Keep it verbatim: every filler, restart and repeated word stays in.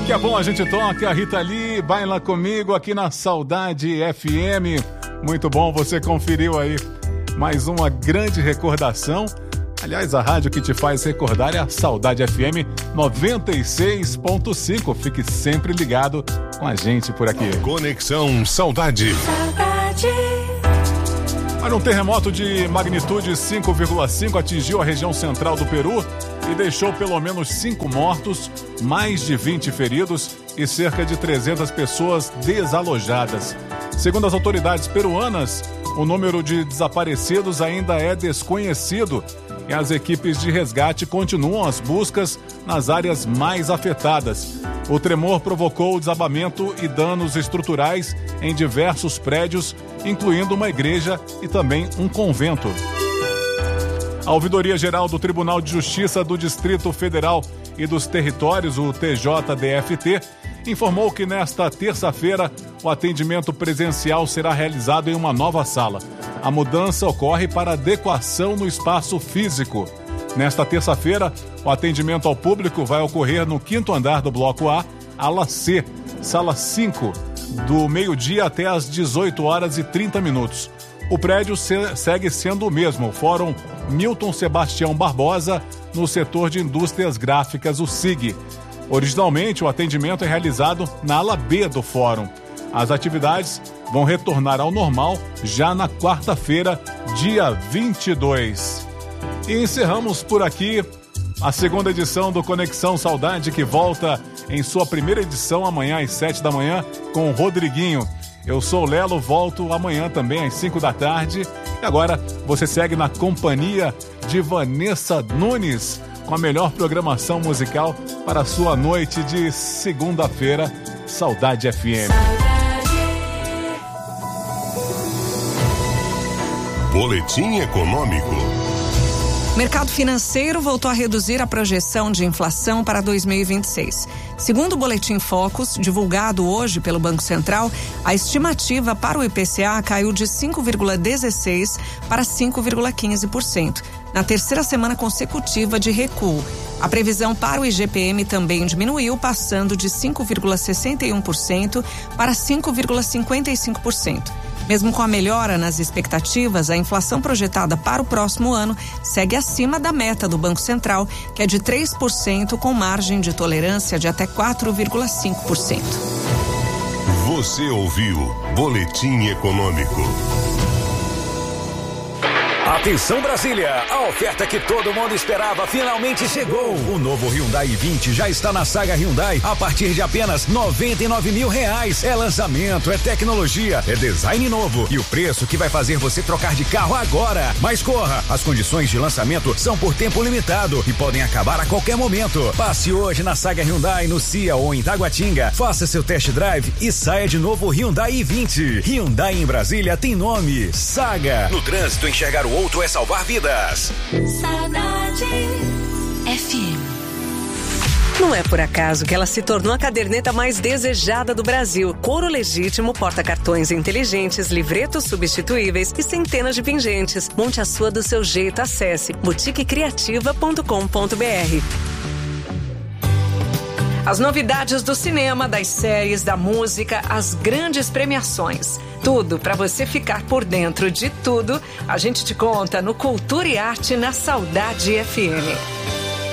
Daqui a bom a gente toca a Rita Lee, baila comigo aqui na Saudade F M. Muito bom, você conferiu aí mais uma grande recordação. Aliás, a rádio que te faz recordar é a Saudade F M noventa e seis ponto cinco. Fique sempre ligado com a gente por aqui. Conexão Saudade. Saudade. Olha, um terremoto de magnitude cinco vírgula cinco atingiu a região central do Peru e deixou pelo menos cinco mortos, mais de vinte feridos e cerca de trezentas pessoas desalojadas. Segundo as autoridades peruanas, o número de desaparecidos ainda é desconhecido e as equipes de resgate continuam as buscas nas áreas mais afetadas. O tremor provocou desabamento e danos estruturais em diversos prédios, incluindo uma igreja e também um convento. A Ouvidoria Geral do Tribunal de Justiça do Distrito Federal e dos Territórios, o T J D F T, informou que nesta terça-feira o atendimento presencial será realizado em uma nova sala. A mudança ocorre para adequação no espaço físico. Nesta terça-feira, o atendimento ao público vai ocorrer no quinto andar do Bloco A, ala C, sala cinco, do meio-dia até às dezoito horas e trinta minutos. O prédio se- segue sendo o mesmo, o Fórum Milton Sebastião Barbosa, no setor de indústrias gráficas, o S I G. Originalmente, o atendimento é realizado na ala B do Fórum. As atividades vão retornar ao normal já na quarta-feira, dia vinte e dois. E encerramos por aqui a segunda edição do Conexão Saudade, que volta em sua primeira edição amanhã às sete da manhã com o Rodriguinho. Eu sou o Lelo, volto amanhã também às cinco da tarde. E agora você segue na companhia de Vanessa Nunes com a melhor programação musical para a sua noite de segunda-feira. Saudade F M. Boletim Econômico. Mercado financeiro voltou a reduzir a projeção de inflação para dois mil e vinte e seis. Segundo o Boletim Focus, divulgado hoje pelo Banco Central, a estimativa para o I P C A caiu de cinco vírgula dezesseis por cento para cinco vírgula quinze por cento, na terceira semana consecutiva de recuo. A previsão para o I G P M também diminuiu, passando de cinco vírgula sessenta e um por cento para cinco vírgula cinquenta e cinco por cento. Mesmo com a melhora nas expectativas, a inflação projetada para o próximo ano segue acima da meta do Banco Central, que é de três por cento, com margem de tolerância de até quatro vírgula cinco por cento. Você ouviu Boletim Econômico. Atenção Brasília, a oferta que todo mundo esperava finalmente chegou. O novo Hyundai i vinte já está na Saga Hyundai a partir de apenas noventa e nove mil reais. É lançamento, é tecnologia, é design novo e o preço que vai fazer você trocar de carro agora. Mas corra, as condições de lançamento são por tempo limitado e podem acabar a qualquer momento. Passe hoje na Saga Hyundai, no C I A ou em Taguatinga. Faça seu test drive e saia de novo Hyundai i vinte. Hyundai em Brasília tem nome, Saga. No trânsito, enxergar o outro é salvar vidas. Saudade F M. Não é por acaso que ela se tornou a caderneta mais desejada do Brasil. Couro legítimo, porta-cartões inteligentes, livretos substituíveis e centenas de pingentes. Monte a sua do seu jeito. Acesse boutique criativa ponto com ponto b r. As novidades do cinema, das séries, da música, as grandes premiações. Tudo para você ficar por dentro de tudo, a gente te conta no Cultura e Arte na Saudade F M.